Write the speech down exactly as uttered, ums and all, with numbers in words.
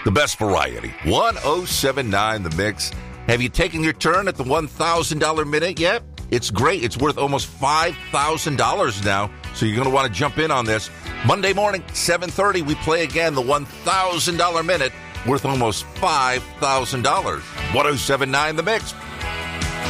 The best variety. one oh seven point nine The Mix. Have you taken your turn at the one thousand dollars minute yet? It's great. It's worth almost five thousand dollars now, so you're going to want to jump in on this. Monday morning, seven thirty, we play again the one thousand dollars minute, worth almost five thousand dollars. one oh seven point nine The Mix.